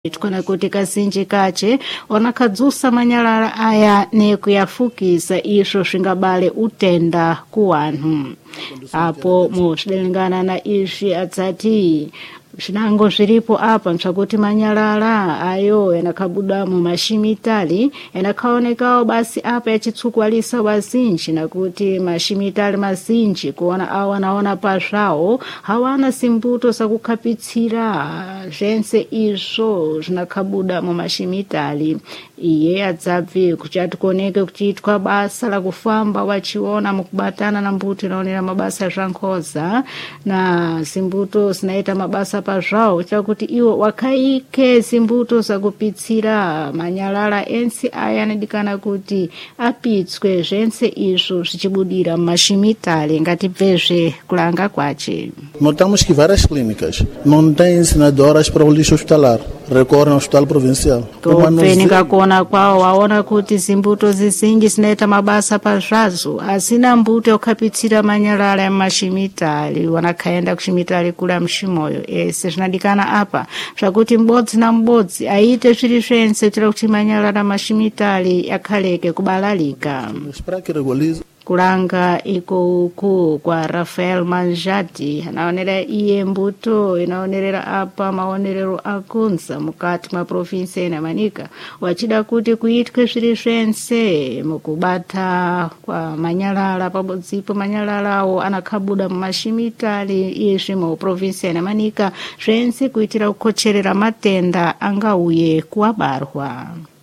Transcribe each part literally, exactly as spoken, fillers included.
Tukona kuti kazinji kache wanakadzusa manyalala aya nekuyafukisa isho shingabale utenda ku wanthu. Apo mushidalingana na ishi atsati shinango zviripo apa mshakuti manyalala ayo yanakabuda mu mashimitali yanakaonekawo basi apa yachitsukwalisa wazinji nakuti mashimitali mazinji kuona awa naona pazvawo hawana simbuto sakukapitsira zvense izvo zvinakabuda mu mashimitali. Iye adzabve kuchatikoneke kuchiitwa basa la kufamba wachiona mukubatana na mbuto inaonera mabasa zvankhoza na simbuto sinaita mabasa pazvawo chakuti iwo wakaike simbuto zakupitsira manyalala ensi aya anadikana kuti apitswe zvense izvo zvichibudira mashimitali ngatibvezve kulanga kwache. Notamos que várias clínicas não têm ensinadoras para o lixo hospitalar, recorrem ao hospital provincial. Kupenika kuona kwao waona kuti zimbuto zizinji zinaita mabasa pazvazo asina mbuto yakapitsira manyalala ya mashimitali wanakaenda kushimitali kula mshimoyo. Ese zvinadikana apa zvakuti mbodzi na mbodzi aite zviri zvense tira kuti manyalala mashimitali yakhaleke kubalalika. Kulanga iko uku kwa Rafael Manjati anaonera iye mbuto inaonerera apa maonerero akunza mukati mwa provinsi ya Manika wachida kuti kuitwe zviri zvense mukubata kwa manyalala pabodzipo manyalalawo anakabuda mashimitali izvi mu provinsi ya Manika zvense kuitira kukocherera matenda angauye kuwabarwa.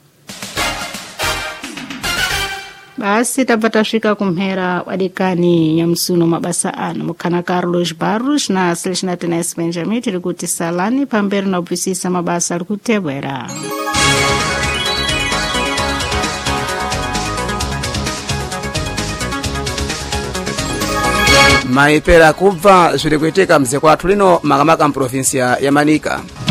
Basi tabva tasvika kumhera wadikani nyamsuno mabasa ano mukana Carlos Barros na Celestina Tenes Benjamin tiri kuti salani pamberi na ubvisisa mabasa ari kutevera. Maipera kubva zviri kuitika mze kwathu lino makamaka mprovinsia ya Manika.